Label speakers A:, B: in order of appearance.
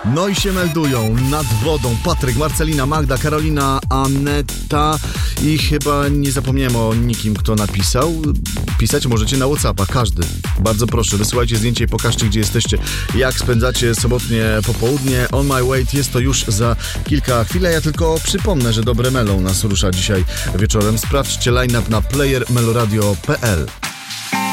A: No i się meldują nad wodą Patryk, Marcelina, Magda, Karolina, Aneta i chyba nie zapomniałem o nikim, kto napisał. Pisać możecie na WhatsAppa, każdy. Bardzo proszę, wysyłajcie zdjęcie i pokażcie, gdzie jesteście, jak spędzacie sobotnie popołudnie. On My Way jest to już za kilka chwil. Ja tylko przypomnę, że dobre Melo nas rusza dzisiaj wieczorem. Sprawdźcie line-up na playermeloradio.pl.